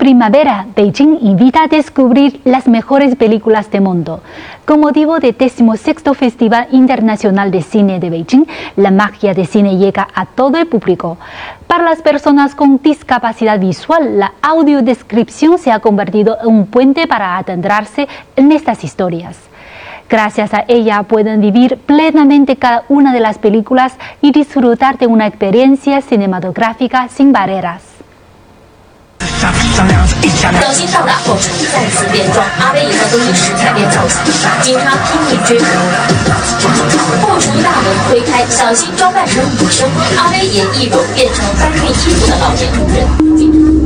primavera, Beijing invita a descubrir las mejores películas del mundo. Con motivo del 16º Festival Internacional de Cine de Beijing, la magia de cine llega a todo el público. Para las personas con discapacidad visual, la audiodescripción se ha convertido en un puente para adentrarse en estas historias. Gracias a ella pueden vivir plenamente cada una de las películas y disfrutar de una experiencia cinematográfica sin barreras. 小心上打后再次变装，阿威以后都以食材变造型，警察拼命追捕。后厨大门推开，小心装扮成女生，阿威也易容变成搬运衣服的老年主人。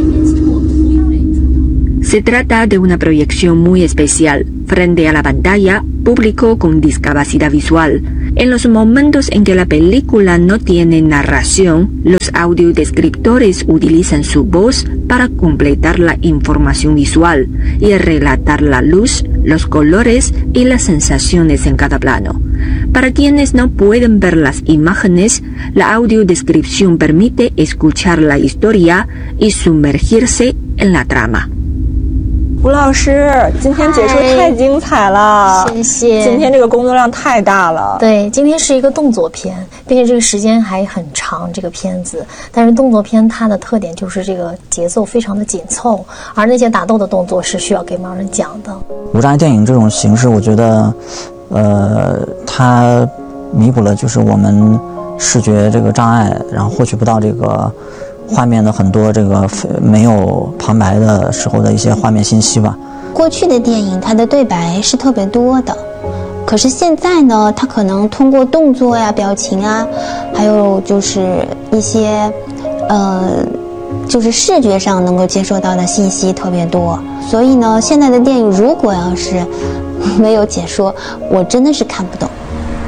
Se trata de una proyección muy especial. Frente a la pantalla, público con discapacidad visual. En los momentos en que la película no tiene narración, los audiodescriptores utilizan su voz para completar la información visual y relatar la luz, los colores y las sensaciones en cada plano. Para quienes no pueden ver las imágenes, la audiodescripción permite escuchar la historia y sumergirse en la trama. 吴老师，今天解说太精彩了， 谢谢。 今天这个工作量太大了。 对，今天是一个动作片，并且这个时间还很长，这个片子。但是动作片它的特点就是这个节奏非常的紧凑，而那些打斗的动作是需要给盲人讲的。 无障碍电影这种形式，我觉得，它弥补了就是我们视觉这个障碍，然后获取不到这个 画面的很多这个没有旁白的时候的一些画面信息吧。 过去的电影它的对白是特别多的，可是现在呢，它可能通过动作呀、表情啊，还有就是一些就是视觉上能够接受到的信息特别多。所以呢，现在的电影如果要是没有解说，我真的是看不懂。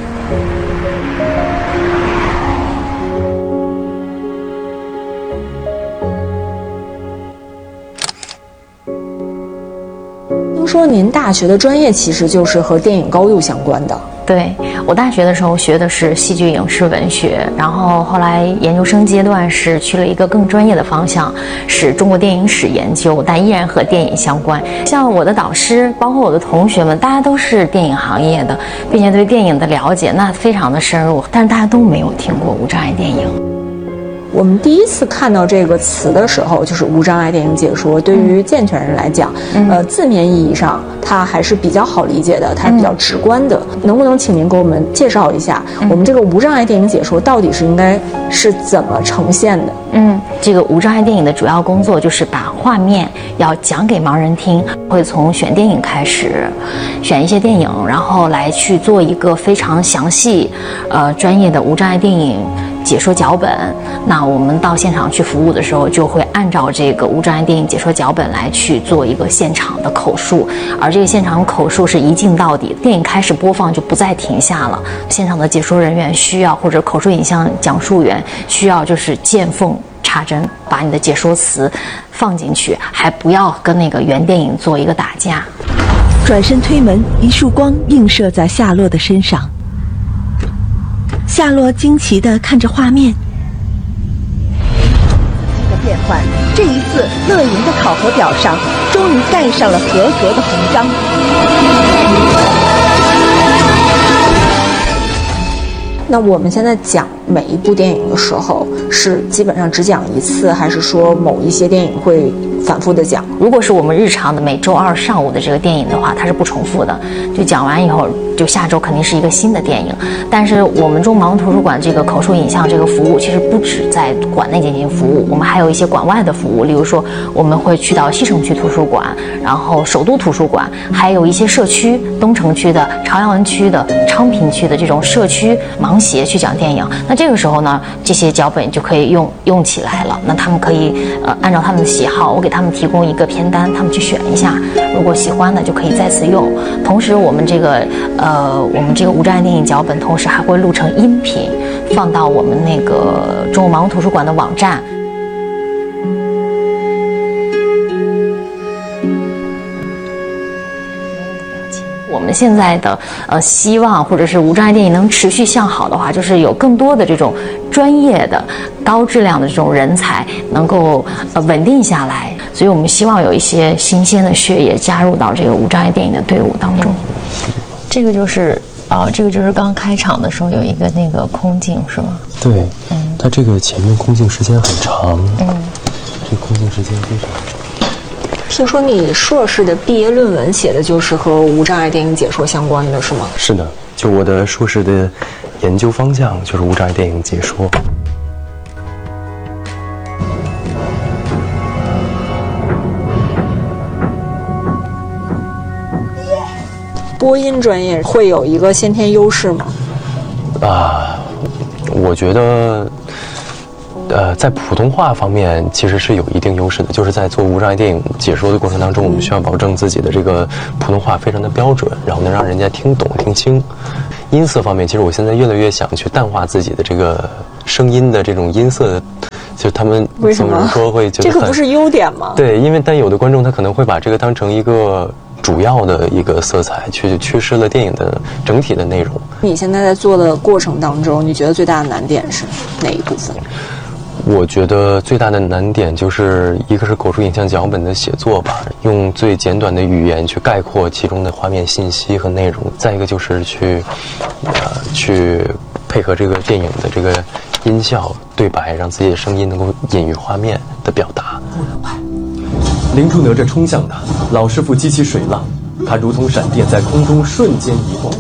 听说您大学的专业其实就是和电影高度相关的。 对，我大学的时候学的是戏剧影视文学，然后后来研究生阶段是去了一个更专业的方向，是中国电影史研究，但依然和电影相关。像我的导师，包括我的同学们，大家都是电影行业的，并且对电影的了解那非常的深入，但是大家都没有听过无障碍电影。 我们第一次看到这个词的时候，就是无障碍电影解说。对于健全人来讲，字面意义上它还是比较好理解的，它是比较直观的。能不能请您给我们介绍一下，我们这个无障碍电影解说到底是应该是怎么呈现的？ 这个无障碍电影的主要工作就是把画面要讲给盲人听，会从选电影开始，选一些电影，然后来去做一个非常详细、专业的无障碍电影 解说脚本，那我们到现场去服务的时候，就会按照这个无障碍电影解说脚本来去做一个现场的口述，而这个现场口述是一镜到底，电影开始播放就不再停下了。现场的解说人员需要，或者口述影像讲述员需要，就是见缝插针，把你的解说词放进去，还不要跟那个原电影做一个打架。 转身推门，一束光映射在夏洛的身上。 夏洛惊奇地看着画面，的变换。这一次，乐莹的考核表上终于盖上了合格的红章。 那我们现在讲每一部电影的时候，是基本上只讲一次，还是说某一些电影会反复的讲？ 如果是我们日常的每周二上午的这个电影的话，它是不重复的，就讲完以后，就下周肯定是一个新的电影。但是我们中盲图书馆这个口述影像这个服务，其实不止在馆内进行服务，我们还有一些馆外的服务，例如说我们会去到西城区图书馆，然后首都图书馆，还有一些社区，东城区的、朝阳区的、昌平区的这种社区盲协去讲电影。那这个时候呢，这些脚本就可以用起来了。那他们可以按照他们的喜好，我给他们提供一个片单，他们去选一下，如果喜欢的就可以再次用。同时，我们这个无障碍电影脚本，同时还会录成音频，放到我们那个中国盲文图书馆的网站。我们现在的希望，或者是无障碍电影能持续向好的话，就是有更多的这种专业的、高质量的这种人才能够稳定下来。 所以我们希望有一些新鲜的血液加入到这个无障碍电影的队伍当中。这个就是这个就是刚开场的时候有一个那个空镜是吗？ 对，它这个前面空镜时间很长，这个空镜时间非常长。 听说你硕士的毕业论文写的就是和无障碍电影解说相关的是吗？ 是的，就我的硕士的研究方向就是无障碍电影解说。 播音专业会有一个先天优势吗？ 我觉得，在普通话方面其实是有一定优势的，就是在做无障碍电影解说的过程当中，我们需要保证自己的这个普通话非常的标准，然后能让人家听懂听清。音色方面，其实我现在越来越想去淡化自己的这个声音的这种音色，就他们总是说会觉得这个不是优点吗？ 对，因为但有的观众他可能会把这个当成一个主要的一个色彩，去缺失了电影的整体的内容。 你现在在做的过程当中，你觉得最大的难点是哪一部分？ 我觉得最大的难点就是一个是口述影像脚本的写作吧，用最简短的语言去概括其中的画面信息和内容；再一个就是去配合这个电影的这个音效对白，让自己的声音能够隐喻画面的表达。 灵珠哪吒冲向他，老师傅激起水浪，他如同闪电在空中瞬间移动。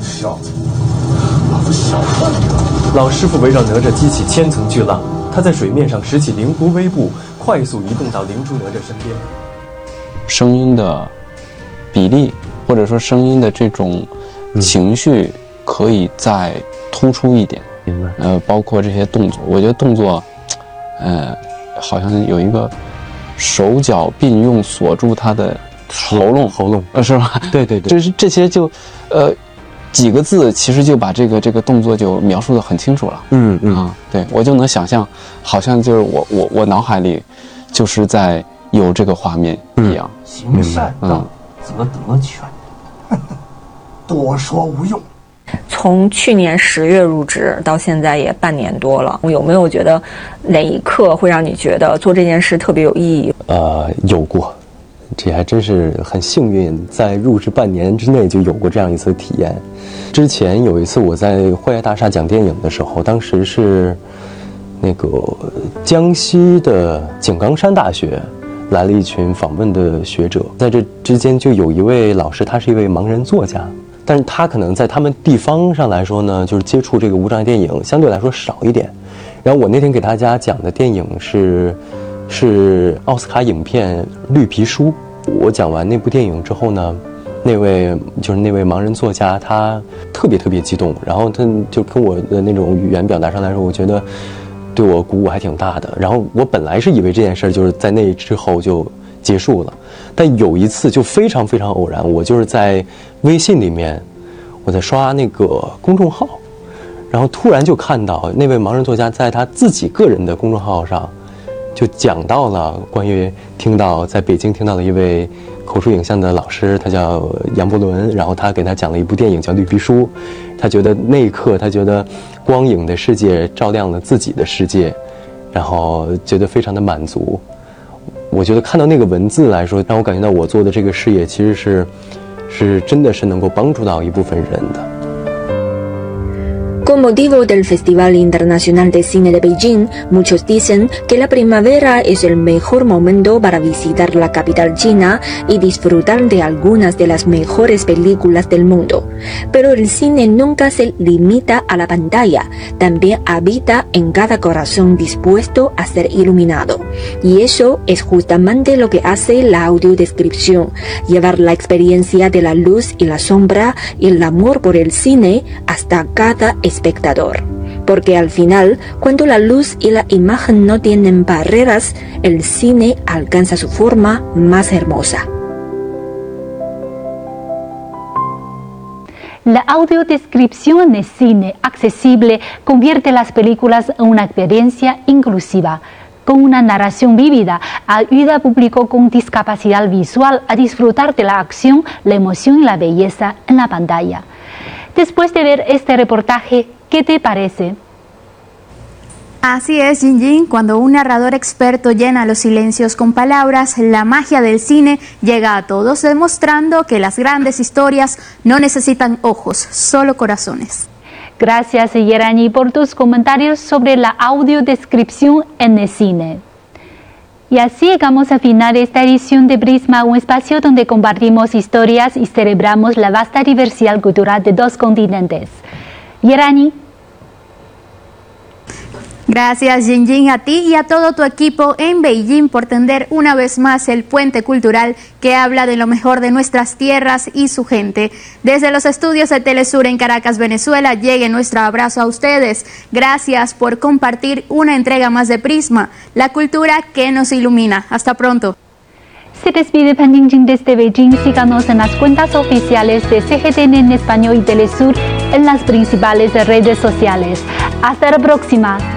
老师傅围绕哪吒激起千层巨浪，他在水面上拾起灵狐微步，快速移动到灵珠哪吒身边。 声音的比例，或者说声音的这种情绪，可以再突出一点。包括这些动作，我觉得动作，好像有一个手脚并用锁住他的喉咙，是吧？对对对，就是这些就，几个字其实就把这个动作就描述得很清楚了。对，我就能想象，好像就是我脑海里就是在有这个画面一样。 行善道，则得全。多说无用。 从去年10月入职到现在也半年多了，有没有觉得哪一刻会让你觉得做这件事特别有意义？ 有过，这还真是很幸运，在入职半年之内就有过这样一次体验。之前有一次我在惠爱大厦讲电影的时候，当时是那个江西的井冈山大学来了一群访问的学者，在这之间就有一位老师，他是一位盲人作家。但是他可能在他们地方上来说呢，就是接触这个无障碍电影相对来说少一点。然后我那天给大家讲的电影是奥斯卡影片《绿皮书》。我讲完那部电影之后呢，那位盲人作家他特别激动，然后他就跟我的那种语言表达上来说，我觉得对我鼓舞还挺大的。然后我本来是以为这件事就是在那之后就结束了，但有一次就非常偶然，我就是在微信里面我在刷那个公众号，然后突然就看到那位盲人作家在他自己个人的公众号上就讲到了关于在北京听到了一位口述影像的老师，他叫杨伯伦，然后他给他讲了一部电影叫《绿皮书》，他觉得那一刻他觉得光影的世界照亮了自己的世界，然后觉得非常的满足。我觉得看到那个文字来说，让我感觉到我做的这个事业其实是真的是能够帮助到一部分人的。 Con motivo del Festival Internacional de Cine de Beijing, muchos dicen que la primavera es el mejor momento para visitar la capital china y disfrutar de algunas de las mejores películas del mundo. Pero el cine nunca se limita a la pantalla, también habita en cada corazón dispuesto a ser iluminado. Y eso es justamente lo que hace la audiodescripción, llevar la experiencia de la luz y la sombra y el amor por el cine hasta cada espectador. Porque al final, cuando la luz y la imagen no tienen barreras, el cine alcanza su forma más hermosa. La audiodescripción de cine accesible convierte las películas en una experiencia inclusiva. Con una narración vívida, ayuda al público con discapacidad visual a disfrutar de la acción, la emoción y la belleza en la pantalla. Después de ver este reportaje, ¿qué te parece? Así es, Jinjin, cuando un narrador experto llena los silencios con palabras, la magia del cine llega a todos, demostrando que las grandes historias no necesitan ojos, solo corazones. Gracias, Yerani, por tus comentarios sobre la audiodescripción en el cine. Y así llegamos a final de esta edición de Prisma, un espacio donde compartimos historias y celebramos la vasta diversidad cultural de 2 continentes. Yerani. Gracias, Jinjin, a ti y a todo tu equipo en Beijing por tender una vez más el puente cultural que habla de lo mejor de nuestras tierras y su gente. Desde los estudios de Telesur en Caracas, Venezuela, llegue nuestro abrazo a ustedes. Gracias por compartir una entrega más de Prisma, la cultura que nos ilumina. Hasta pronto. Se despide Pan Jingjing desde Beijing. Síganos en las cuentas oficiales de CGTN en español y Telesur en las principales redes sociales. Hasta la próxima.